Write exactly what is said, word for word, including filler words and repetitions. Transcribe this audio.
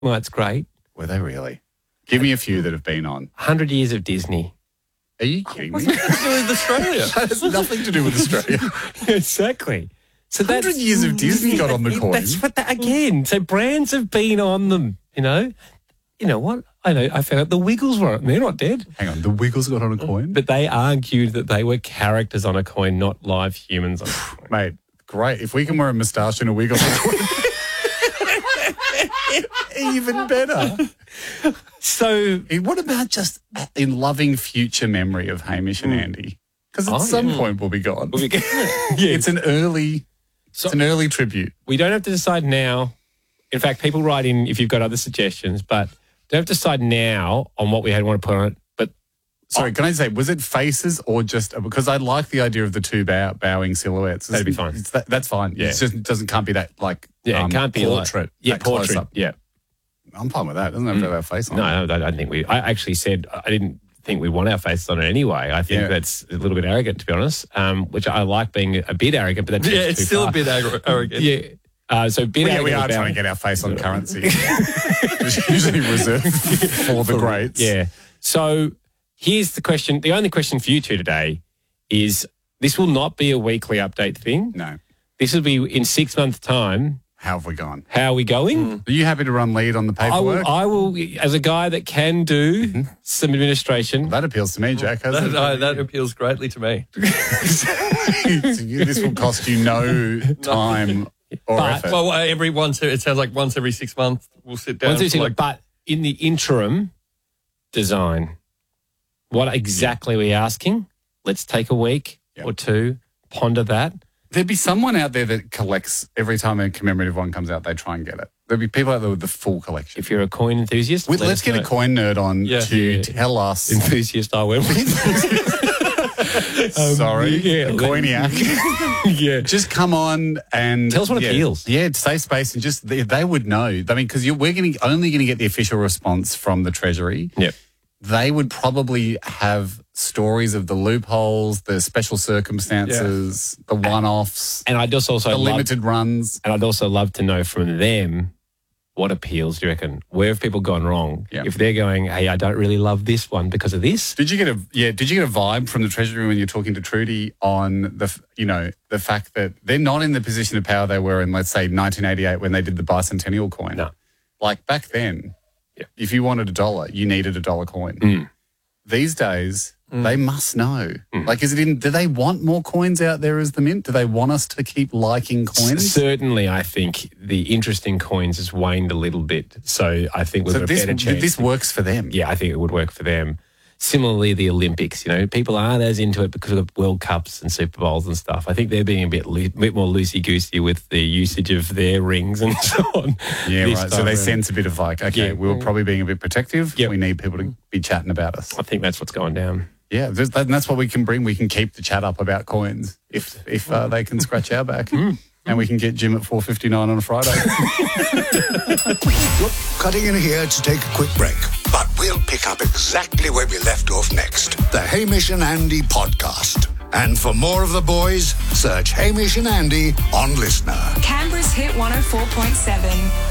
Well, it's great. Were they really? Give me a few that have been on. one hundred years of Disney. Are you kidding me? What's that to do with Australia? That has nothing to do with Australia. Exactly. So one hundred years of Disney got on the coin. That's what that, again. So brands have been on them, you know. You know what? I know. I found out the Wiggles were on. They're not dead. Hang on, the Wiggles got on a coin? But they argued that they were characters on a coin, not live humans on a coin. Mate, great. If we can wear a moustache and a wig on the coin, even better. So what about just in loving future memory of Hamish and Andy? Because at Oh, some yeah. point we'll be gone. We'll be- Yeah, it's an early, So- it's an early tribute. we don't have to decide now. In fact, people write in if you've got other suggestions, but don't have to decide now on what we had want to put on it. But Sorry, can I say, was it faces or just because I like the idea of the two bow, bowing silhouettes? That'd be fine. It's that, that's fine. Yeah. It's just it doesn't can't be that like yeah, um, it can't be portrait. Like, yeah, that close portrait. up. Yeah. I'm fine with that. Doesn't have to have our face on. No, it. no, I don't think we. I actually said I didn't think we want our faces on it anyway. I think Yeah. that's a little bit arrogant, to be honest. Um, which I like being a bit arrogant, but that's Yeah, it's too still far. a bit arro- arrogant. Yeah. Uh, so bit Well, yeah, arrogant we are about- trying to get our face on currency. It's usually reserved for the greats. Yeah. So here's the question. The only question for you two today is this will not be a weekly update thing. No. This will be in six months' time. How have we gone? How are we going? Are you happy to run lead on the I paperwork? will, I will, as a guy that can do some administration. That appeals to me, Jack. That, Hasn't uh, it? that appeals greatly to me. This will cost you no time or But- effort. Well, uh, every once, it sounds like once every six months we'll sit down. One, two, for three, like, but in the interim, design. What exactly are we asking? Let's take a week Yep. or two, ponder that. There'd be someone out there that collects every time a commemorative one comes out, they try and get it. There'd be people out there with the full collection. If you're a coin enthusiast, We- let let's us get know. a coin nerd on Yeah. to Yeah. tell us. enthusiast I went with. Sorry, yeah, a let- coiniac. yeah. Just come on and Tell us what yeah, appeals. Yeah, safe space, and just they, they would know. I mean, because we're going only going to get the official response from the Treasury. Yep. They would probably have stories of the loopholes, the special circumstances, the one-offs, And I'd just also the love, limited runs. and I'd also love to know from them what appeals. Do you reckon? Where have people gone wrong? Yeah. If they're going, hey, I don't really love this one because of this. Did you get a yeah? Did you get a vibe from the Treasury when you're talking to Trudy on the f- you know the fact that they're not in the position of power they were in, let's say, nineteen eighty-eight when they did the bicentennial coin? No. Like back then, Yeah. if you wanted a dollar, you needed a dollar coin. Mm. These days, they must know. Like, is it in? Do they want more coins out there as the mint? Do they want us to keep liking coins? Certainly, I think the interest in coins has waned a little bit. So I think we've So got a this better chance. this works for them. Yeah, I think it would work for them. Similarly, the Olympics, you know, people aren't as into it because of World Cups and Super Bowls and stuff. I think they're being a bit, loo- bit more loosey-goosey with the usage of their rings and so on. Yeah, this right. So time they around. sense a bit of like, okay, Yeah. we were probably being a bit protective. Yep. We need people to be chatting about us. I think that's what's going down. Yeah, there's- that- and that's what we can bring. We can keep the chat up about coins if if uh, they can scratch our back, and we can get Jim at four fifty nine on a Friday. Cutting in here to take a quick break, but we'll pick up exactly where we left off next. The Hamish and Andy podcast. And for more of the boys, search Hamish and Andy on Listener. Canberra's Hit one oh four point seven.